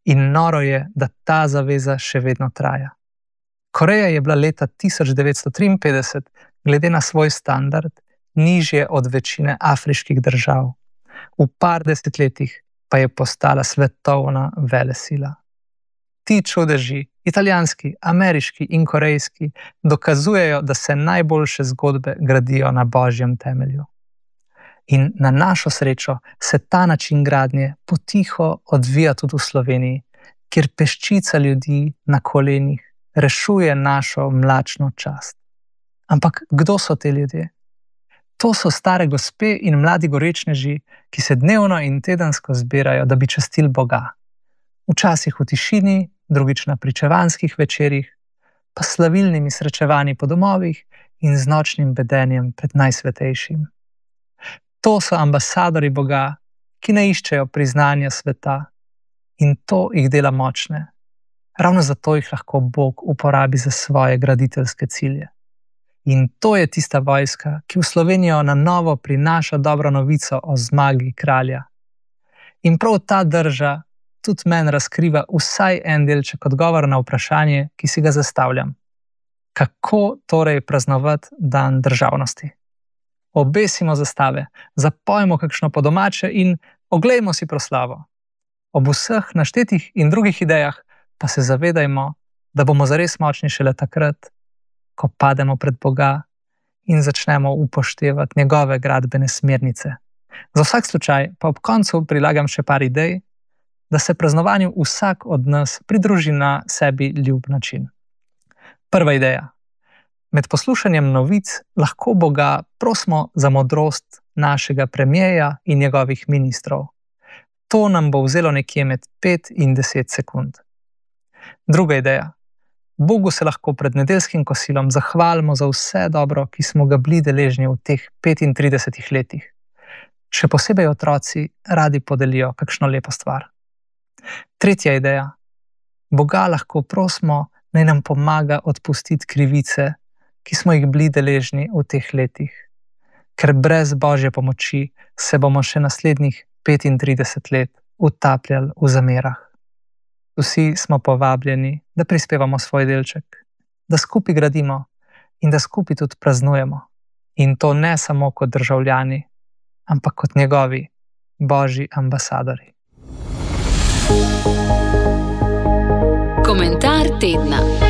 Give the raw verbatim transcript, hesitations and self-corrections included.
In noro je, da ta zaveza še vedno traja. Koreja je bila leta tisoč devetsto triinpetdeset glede na svoj standard nižje od večine afriških držav. V par desetletjih pa je postala svetovna velesila. Ti čudeži, italijanski, ameriški in korejski, dokazujejo, da se najboljše zgodbe gradijo na božjem temelju. In na našo srečo se ta način gradnje potiho odvija tudi v Sloveniji, kjer peščica ljudi na kolenih rešuje našo mlačno čast. Ampak kdo so te ljudje? To so stare gospe in mladi gorečneži, ki se dnevno in tedensko zbirajo, da bi častili Boga. Včasih v tišini, drugič na pričevanskih večerih, pa s slavilnimi srečevanji po domovih in z nočnim bedenjem pred najsvetejšim. To so ambasadori Boga, ki ne iščejo priznanja sveta, in to jih dela močne. Ravno zato jih lahko Bog uporabi za svoje graditeljske cilje. In to je tista vojska, ki v Slovenijo na novo prinaša dobro novico o zmagi kralja. In prav ta drža tudi meni razkriva vsaj en delček odgovora na vprašanje, ki si ga zastavljam. Kako torej praznovati dan državnosti? Obesimo zastave, zapojmo kakšno po domače in oglejmo si proslavo. Ob vseh naštetih in drugih idejah pa se zavedajmo, da bomo zares močni šele takrat, ko pademo pred Boga in začnemo upoštevati njegove gradbene smernice. Za vsak slučaj pa ob koncu prilagam še par idej, da se praznovanju vsak od nas pridruži na sebi ljub način. Prva ideja. Med poslušanjem novic lahko Boga prosimo za modrost našega premierja in njegovih ministrov. To nam bo vzelo nekje med pet in deset sekund. Druga ideja. Bogu se lahko pred nedeljskim kosilom zahvalimo za vse dobro, ki smo ga bili deležni v teh petintridesetih letih. Še posebej otroci radi podelijo kakšno lepo stvar. Tretja ideja. Boga lahko prosimo, naj nam pomaga odpustiti krivice, ki smo jih bili deležni v teh letih. Ker brez Božje pomoči se bomo še naslednjih petintrideset let utapljali v zamerah. Vsi smo povabljeni, da prispevamo svoj delček, da skupaj gradimo in da skupaj tudi praznujemo. In to ne samo kot državljani, ampak kot njegovi Božji ambasadori. Komentar tedna.